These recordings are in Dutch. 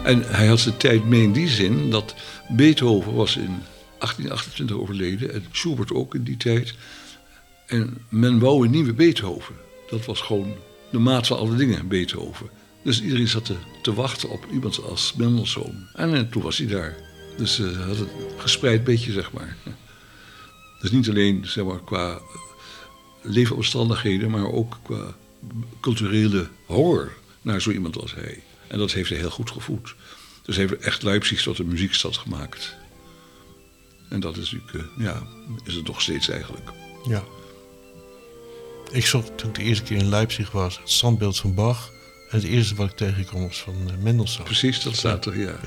En hij had zijn tijd mee in die zin dat Beethoven was in 1828 overleden en Schubert ook in die tijd. En men wou een nieuwe Beethoven. Dat was gewoon de maat van alle dingen, Beethoven. Dus iedereen zat te wachten op iemand als Mendelssohn. En toen was hij daar. Dus hij had een gespreid beetje, zeg maar. Dus niet alleen zeg maar, qua leefomstandigheden, maar ook qua culturele honger naar zo iemand als hij. En dat heeft hij heel goed gevoed. Dus hij heeft echt Leipzig tot een muziekstad gemaakt. En dat is natuurlijk, is het nog steeds eigenlijk. Ja. Ik zocht toen ik de eerste keer in Leipzig was, het standbeeld van Bach. En het eerste wat ik tegenkwam was van Mendelssohn. Precies, dat staat er, ja.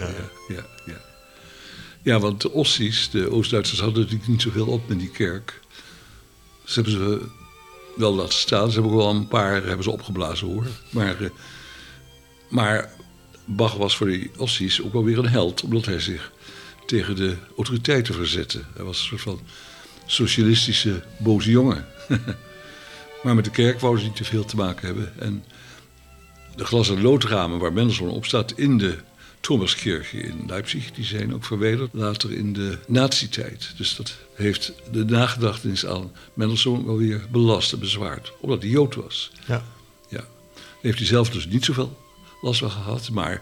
Ja, want de Ossies, de Oost-Duitsers, hadden natuurlijk niet zoveel op met die kerk. Dus hebben ze wel laten staan. Ze hebben ook wel een paar hebben ze opgeblazen, hoor. Maar Bach was voor die Ossies ook wel weer een held, omdat hij zich tegen de autoriteiten verzette. Hij was een soort van socialistische boze jongen. Maar met de kerk wouden ze niet te veel te maken hebben. En de glas- en loodramen waar Mendelssohn op staat in de Thomaskirche in Leipzig, die zijn ook verwijderd later in de nazi-tijd. Dus dat heeft de nagedachtenis aan Mendelssohn wel weer belast en bezwaard, omdat hij Jood was. Ja. Daar heeft hij zelf dus niet zoveel last van gehad, maar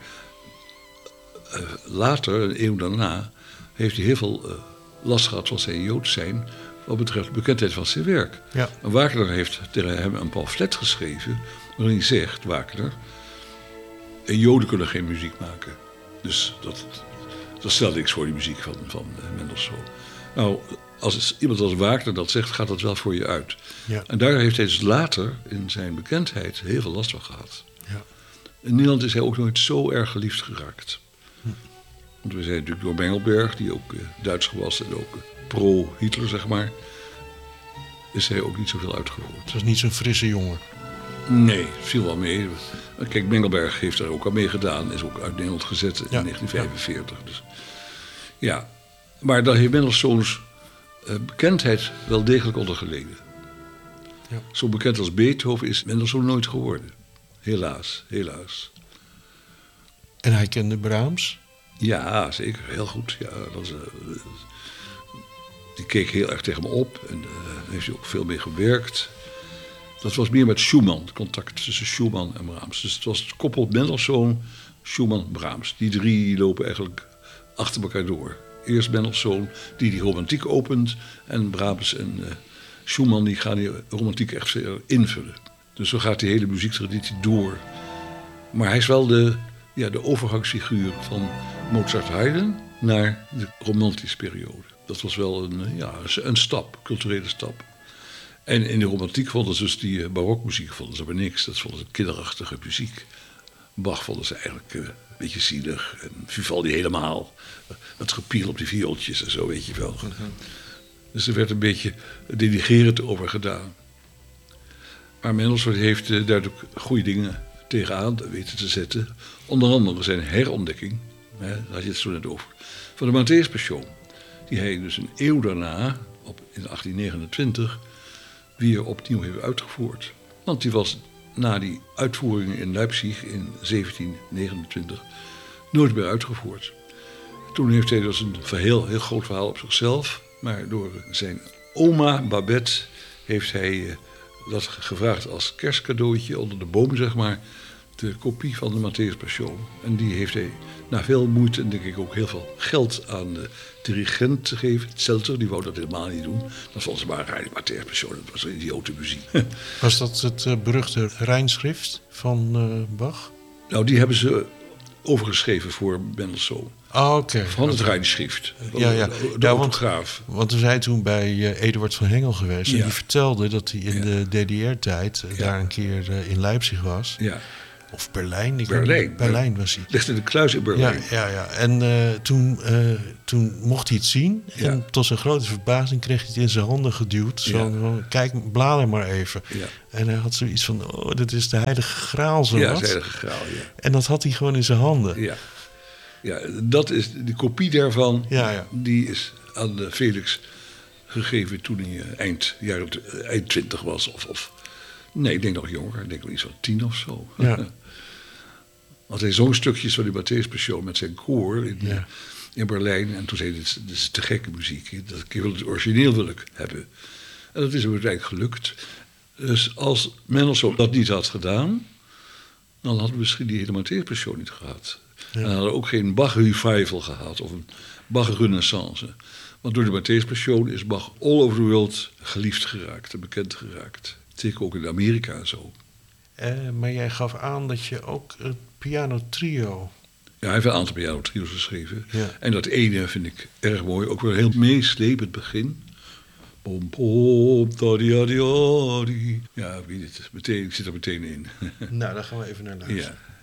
later, een eeuw daarna, heeft hij heel veel last gehad van zijn Jood zijn, wat betreft de bekendheid van zijn werk. Ja. En Wagner heeft tegen hem een pamflet geschreven, waarin hij zegt, Wagner, Joden kunnen geen muziek maken. Dus dat stelt niks voor die muziek van Mendelssohn. Nou, als iemand als Wagner dat zegt, gaat dat wel voor je uit. Ja. En daar heeft hij dus later in zijn bekendheid heel veel last van gehad. Ja. In Nederland is hij ook nooit zo erg geliefd geraakt. Want we zijn natuurlijk door Mengelberg, die ook Duits was en ook pro-Hitler, zeg maar, is hij ook niet zoveel uitgevoerd. Het was niet zo'n frisse jongen. Nee, viel wel mee. Kijk, Mengelberg heeft daar ook aan meegedaan. Is ook uit Nederland gezet in 1945. Dus, ja, maar daar heeft Mendelssohns bekendheid wel degelijk onder geleden. Ja. Zo bekend als Beethoven is Mendelssohn nooit geworden. Helaas, helaas. En hij kende Brahms? Ja, zeker. Heel goed. Ja, die keek heel erg tegen me op. En daar heeft hij ook veel mee gewerkt. Dat was meer met Schumann, contact tussen Schumann en Brahms. Dus het was het koppel Mendelssohn, Schumann, Brahms. Die drie lopen eigenlijk achter elkaar door. Eerst Mendelssohn, die romantiek opent. En Brahms en Schumann die gaan die romantiek echt invullen. Dus zo gaat die hele muziektraditie door. Maar hij is wel de overgangsfiguur van Mozart-Haydn naar de romantische periode. Dat was wel een stap, culturele stap. En in de romantiek vonden ze dus die barokmuziek vonden ze maar niks. Dat vonden ze kinderachtige muziek. Bach vonden ze eigenlijk een beetje zielig. En Vivaldi helemaal. Het gepiel op die viooltjes en zo, weet je wel. Dus er werd een beetje denigrerend over gedaan. Maar Mendelssohn heeft daar ook goede dingen tegenaan weten te zetten. Onder andere zijn herontdekking, daar had je het zo net over, van de Matthäus Passion. Die hij dus een eeuw daarna, in 1829... weer opnieuw heeft uitgevoerd. Want die was na die uitvoeringen in Leipzig in 1729 nooit meer uitgevoerd. Toen heeft hij dus een heel groot verhaal op zichzelf. Maar door zijn oma Babette heeft hij dat gevraagd als kerstcadeautje onder de boom, zeg maar, de kopie van de Matthäus Passion. En die heeft hij na veel moeite en denk ik ook heel veel geld aan de dirigent gegeven. Zelter, die wou dat helemaal niet doen. Dat vond ze maar een Matthäus Passion, dat was een idiote muziek. Was dat het beruchte Rijnschrift van Bach? Nou, die hebben ze overgeschreven voor Mendelssohn. Oh, oké. Van het Rijnschrift. Ja. De autograaf. Want we zijn toen bij Eduard van Hengel geweest. Ja. En die vertelde dat hij in de DDR-tijd daar een keer in Leipzig was. Ja. Of Berlijn. Berlijn was hij. Ligt in de kluis in Berlijn. Ja. En toen mocht hij het zien. Ja. En tot zijn grote verbazing kreeg hij het in zijn handen geduwd. Zo van, kijk, blader maar even. Ja. En hij had zoiets van, dit is de heilige graal zo Ja, wat. de heilige graal, ja. En dat had hij gewoon in zijn handen. Ja, dat is de kopie daarvan. Ja. Die is aan Felix gegeven toen hij eind 20 was. Nee, ik denk nog jonger. Ik denk wel iets van 10 of zo. Ja. Want hij zong stukjes van die Matthäus Passion met zijn koor in Berlijn. En toen zei hij, dit is te gekke muziek. Ik wil het origineel wil ik hebben. En dat is hem uiteindelijk gelukt. Dus als Mendelssohn dat niet had gedaan, dan hadden we misschien die hele Matthäus Passion niet gehad. Ja. En hadden we ook geen Bach-revival gehad of een Bach-renaissance. Want door de Matthäus Passion is Bach all over the world geliefd geraakt en bekend geraakt. Zeker ook in Amerika en zo. Maar jij gaf aan dat je ook het piano-trio... Ja, hij heeft een aantal piano-trio's geschreven. Ja. En dat ene vind ik erg mooi. Ook wel een heel meeslepend begin. Bom, bom, da-di-da-di-da-di. Ja, ik weet het. Ik zit er meteen in. Nou, daar gaan we even naar luisteren. Ja.